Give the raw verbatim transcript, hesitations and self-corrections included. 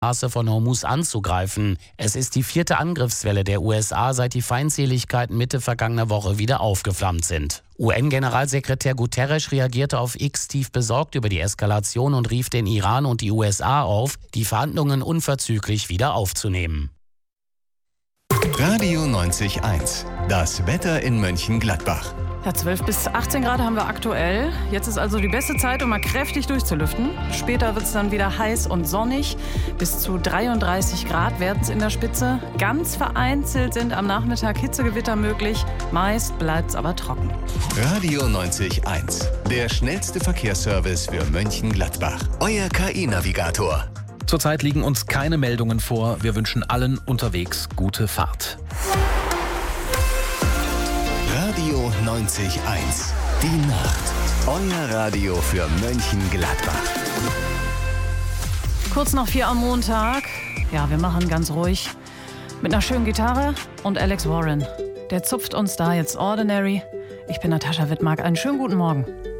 Straße von Hormuz anzugreifen. Es ist die vierte Angriffswelle der U S A, seit die Feindseligkeiten Mitte vergangener Woche wieder aufgeflammt sind. U N-Generalsekretär Guterres reagierte auf X tief besorgt über die Eskalation und rief den Iran und die U S A auf, die Verhandlungen unverzüglich wieder aufzunehmen. Radio neunzig Komma eins. Das Wetter in Mönchengladbach. Ja, zwölf bis achtzehn Grad haben wir aktuell. Jetzt ist also die beste Zeit, um mal kräftig durchzulüften. Später wird es dann wieder heiß und sonnig. Bis zu dreiunddreißig Grad werden es in der Spitze. Ganz vereinzelt sind am Nachmittag Hitzegewitter möglich. Meist bleibt es aber trocken. Radio neunzig Komma eins. Der schnellste Verkehrsservice für Mönchengladbach. Euer K I-Navigator. Zurzeit liegen uns keine Meldungen vor. Wir wünschen allen unterwegs gute Fahrt. Radio neunzig Komma eins. Die Nacht. Euer Radio für Mönchengladbach. Kurz nach vier am Montag. Ja, wir machen ganz ruhig. Mit einer schönen Gitarre und Alex Warren. Der zupft uns da jetzt Ordinary. Ich bin Natascha Wittmark. Einen schönen guten Morgen.